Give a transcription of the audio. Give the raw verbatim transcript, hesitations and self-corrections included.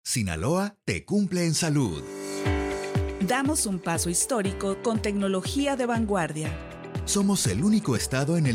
Sinaloa te cumple en salud. Damos un paso histórico con tecnología de vanguardia. Somos el único estado en el